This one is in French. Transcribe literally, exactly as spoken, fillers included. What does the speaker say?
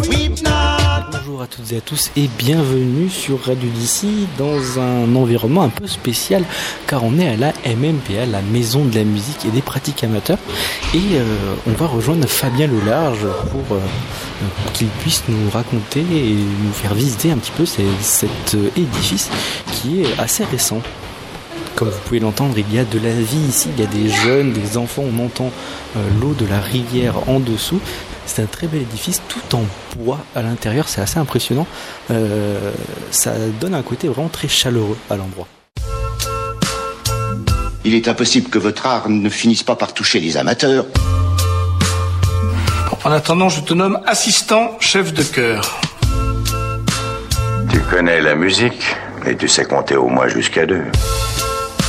Bonjour à toutes et à tous et bienvenue sur Radio d'ici dans un environnement un peu spécial car on est à la M M P A, la Maison de la Musique et des Pratiques Amateurs, et euh, on va rejoindre Fabien Lelarge pour, euh, pour qu'il puisse nous raconter et nous faire visiter un petit peu ces, cet édifice qui est assez récent. Comme vous pouvez l'entendre, il y a de la vie ici, il y a des jeunes, des enfants, on entend euh, l'eau de la rivière en dessous. C'est un très bel édifice, tout en bois à l'intérieur, c'est assez impressionnant. Euh, ça donne un côté vraiment très chaleureux à l'endroit. Il est impossible que votre art ne finisse pas par toucher les amateurs. En attendant, je te nomme assistant chef de chœur. Tu connais la musique, et tu sais compter au moins jusqu'à deux.